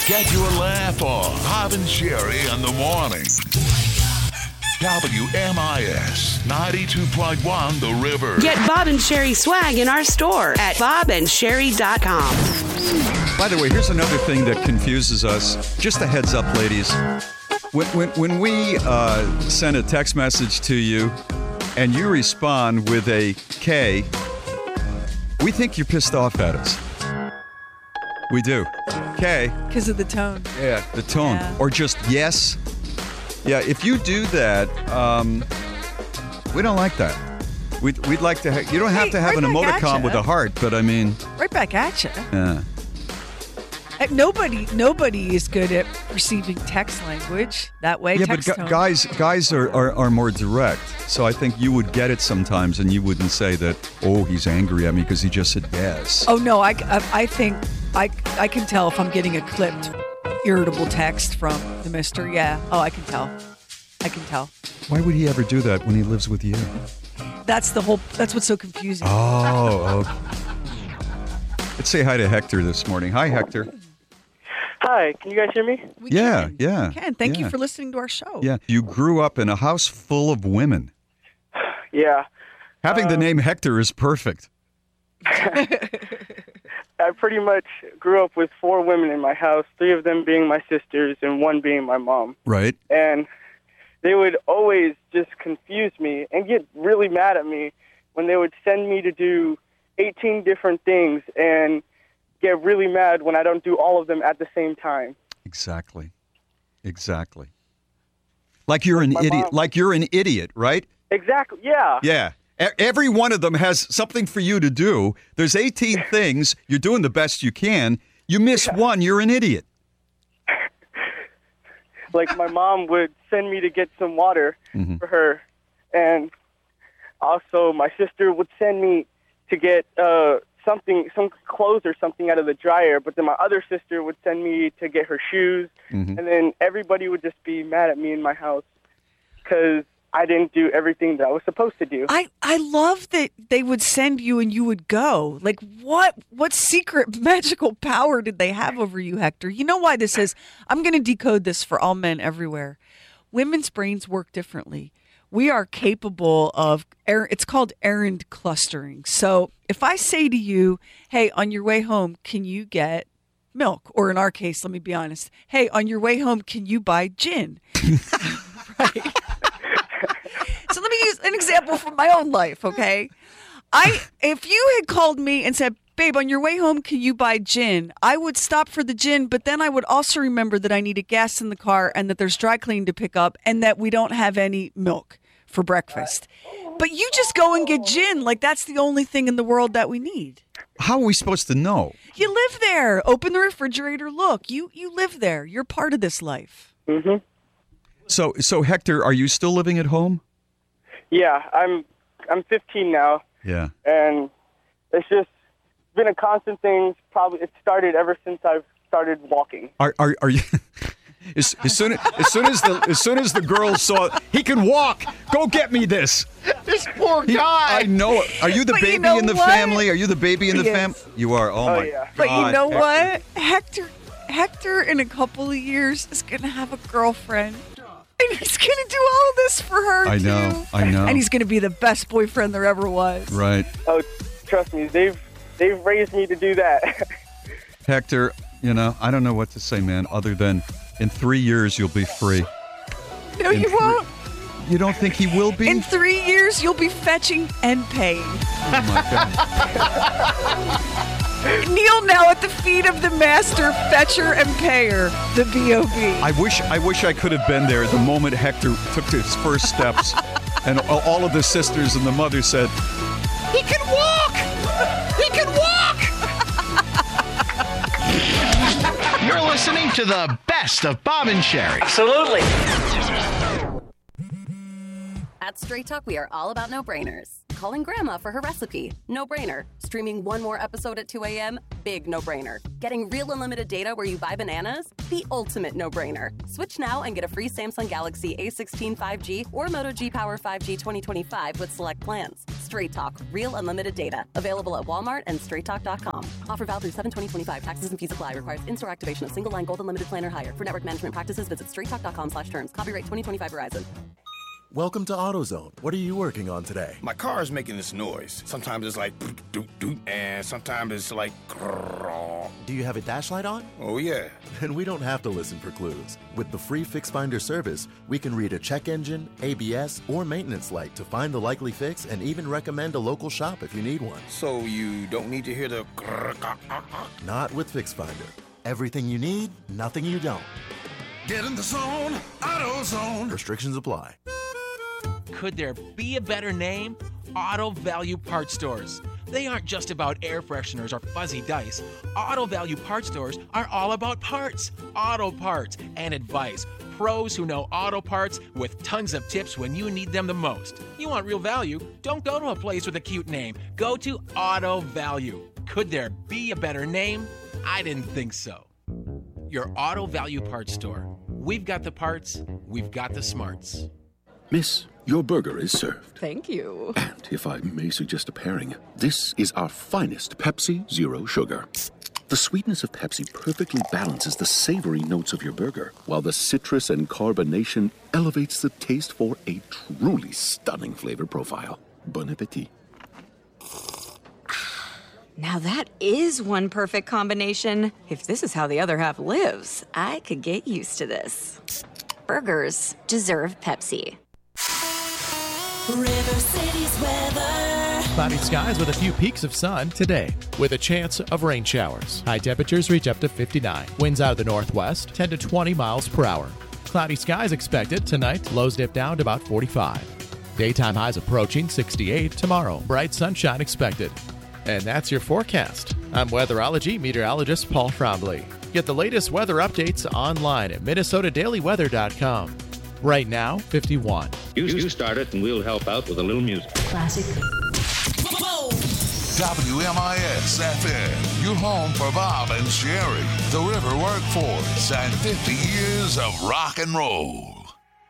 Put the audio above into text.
Get your laugh on. Bob and Sherry in the morning. WMIS 92.1 The River. Get Bob and Sherry swag in our store at bobandsherry.com. By the way, here's another thing that confuses us. Just a heads up, ladies. When we send a text message to you and you respond with a K, we think you're pissed off at us. We do. K. Because of the tone. Yeah, the tone. Yeah. Or just yes. Yeah, if you do that, we don't like that. We'd like to you don't have to have an emoticon with a heart, but I mean... Right back at you. Yeah. Nobody is good at perceiving text language that way. Yeah, text but guys are more direct. So I think you would get it sometimes, and you wouldn't say that, oh, he's angry at me because he just said yes. Oh, no, I think I can tell if I'm getting a clipped, irritable text from the mister. Yeah. Oh, I can tell. Why would he ever do that when he lives with you? That's what's so confusing. Oh, okay. Let's say hi to Hector this morning. Hi, Hector. Hi, can you guys hear me? We Yeah. can. Thank you for listening to our show. Yeah, you grew up in a house full of women. Yeah. Having the name Hector is perfect. I pretty much grew up with 4 women in my house, 3 of them being my sisters and 1 being my mom. Right. And they would always just confuse me and get really mad at me when they would send me to do 18 different things and get really mad when I don't do all of them at the same time. Exactly. Like you're an idiot. Mom. Like you're an idiot, right? Exactly, yeah. Yeah. Every one of them has something for you to do. There's 18 things. You're doing the best you can. You miss one, you're an idiot. Like my mom would send me to get some water for her, and also my sister would send me to get some clothes or something out of the dryer, but then my other sister would send me to get her shoes, and then everybody would just be mad at me in my house because I didn't do everything that I was supposed to do. I love that they would send you and you would go. Like, what secret magical power did they have over you, Hector? You know why this is? I'm going to decode this for all men everywhere. Women's brains work differently. We are capable of, it's called errand clustering. So if I say to you, hey, on your way home, can you get milk? Or in our case, let me be honest, hey, on your way home, can you buy gin? Right. So let me use an example from my own life, okay? If you had called me and said, babe, on your way home, can you buy gin? I would stop for the gin, but then I would also remember that I needed gas in the car and that there's dry cleaning to pick up and that we don't have any milk for breakfast. But you just go and get gin like that's the only thing in the world that we need. How are we supposed to know? You live there. Open the refrigerator. Look, you live there. You're part of this life. Mm-hmm. So Hector, are you still living at home? Yeah, I'm 15 now. Yeah. And it's just been a constant thing. Probably it started ever since I've started walking. Are you? As soon as the girls saw he can walk, go get me this. This poor guy. I know. Are you the But baby you know in the what? family? Are you the baby in the Yes. family? You are. Oh my yeah. God. But you know Hector. what? Hector in a couple of years is going to have a girlfriend. And he's going to do all of this for her, I too. know. And he's going to be the best boyfriend there ever was. Right. Oh, trust me, they've raised me to do that. Hector, I don't know what to say, man, other than in 3 years you'll be free. No, you won't. You don't think he will be? In 3 years, you'll be fetching and paying. Oh, my God. Kneel now at the feet of the master fetcher and payer, the B.O.B. I wish I could have been there the moment Hector took his first steps and all of the sisters and the mother said, he can walk! He can walk! You're listening to the best of Bob and Sherry. Absolutely. At Straight Talk, we are all about no-brainers. calling Grandma for her recipe. No-brainer. Streaming one more episode at 2 a.m.? Big no-brainer. Getting real unlimited data where you buy bananas? The ultimate no-brainer. Switch now and get a free Samsung Galaxy A16 5G or Moto G Power 5G 2025 with select plans. Straight Talk. Real unlimited data. Available at Walmart and straighttalk.com. Offer valid through 7/20/25. Taxes and fees apply. Requires in-store activation of single line gold unlimited plan or higher. For network management practices, visit straighttalk.com/terms. Copyright 2025 Verizon. Welcome to AutoZone. What are you working on today? My car is making this noise. Sometimes it's like doot doot, and sometimes it's like grrr. Do you have a dash light on? Oh yeah. Then we don't have to listen for clues. With the free Fix Finder service, we can read a check engine, ABS, or maintenance light to find the likely fix and even recommend a local shop if you need one. So you don't need to hear the grrr. Not with Fix Finder. Everything you need, nothing you don't. Get in the zone, AutoZone. Restrictions apply. Could there be a better name? Auto Value Parts Stores. They aren't just about air fresheners or fuzzy dice. Auto Value Parts Stores are all about parts, auto parts, and advice. Pros who know auto parts with tons of tips when you need them the most. You want real value? Don't go to a place with a cute name. Go to Auto Value. Could there be a better name? I didn't think so. Your Auto Value Parts Store. We've got the parts, we've got the smarts. Miss, your burger is served. Thank you. And if I may suggest a pairing, this is our finest Pepsi Zero Sugar. The sweetness of Pepsi perfectly balances the savory notes of your burger, while the citrus and carbonation elevates the taste for a truly stunning flavor profile. Bon appetit. Now that is one perfect combination. If this is how the other half lives, I could get used to this. Burgers deserve Pepsi. River City's weather. Cloudy skies with a few peaks of sun today, with a chance of rain showers. High temperatures reach up to 59. Winds out of the northwest, 10 to 20 miles per hour. Cloudy skies expected tonight. Lows dip down to about 45. Daytime highs approaching 68 tomorrow. Bright sunshine expected. And that's your forecast. I'm weatherology meteorologist Paul Trombley. Get the latest weather updates online at MinnesotaDailyWeather.com. Right now, 51. You start it and we'll help out with a little music. Classic. WMIS FM, your home for Bob and Sherry, the River Workforce, and 50 years of rock and roll.